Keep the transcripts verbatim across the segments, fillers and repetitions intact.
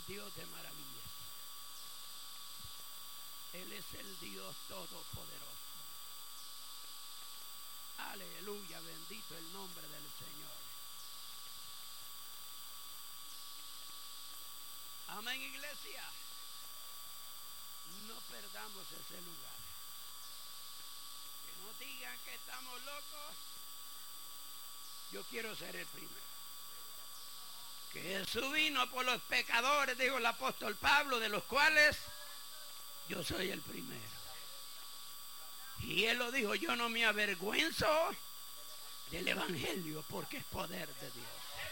es Dios de maravillas. Él es el Dios todopoderoso. Aleluya, bendito el nombre del Señor. Amén, iglesia. No perdamos ese lugar. Que no digan que estamos locos. Yo quiero ser el primero. Que Jesús vino por los pecadores, dijo el apóstol Pablo, de los cuales yo soy el primero. Y él lo dijo, yo no me avergüenzo del evangelio porque es poder de Dios.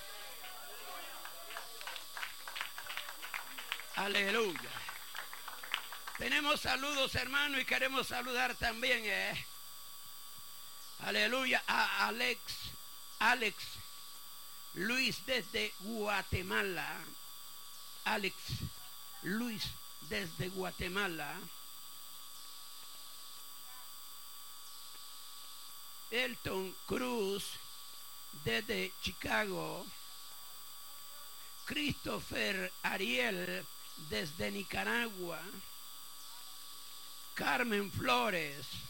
Aleluya. Tenemos saludos, hermanos, y queremos saludar también, eh, aleluya, a Alex, Alex Luis desde Guatemala. Alex Luis desde Guatemala. Elton Cruz desde Chicago. Christopher Ariel desde Nicaragua. Carmen Flores